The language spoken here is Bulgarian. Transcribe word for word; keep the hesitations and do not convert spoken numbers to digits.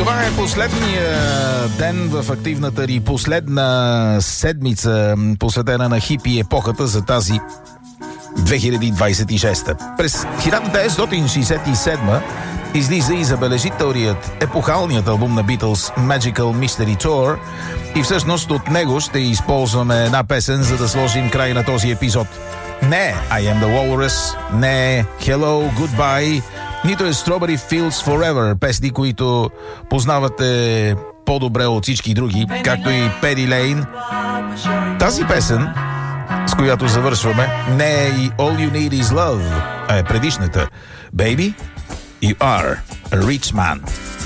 Това е последния ден в активната ни последна седмица, посветена на хипи епохата за тази две хиляди двадесет и шеста. През хиляда деветстотин шейсет и седма излиза и забележителният, епохалният албум на Beatles Magical Mystery Tour и всъщност от него ще използваме една песен, за да сложим край на този епизод. Не I Am The Walrus, не Hello, Goodbye, нито е Strawberry Fields Forever, песни, които познавате по-добре от всички други, както и Penny Lane. Тази песен, с която завършваме, не е и All You Need Is Love, а е предишната. Baby, You Are a Rich Man.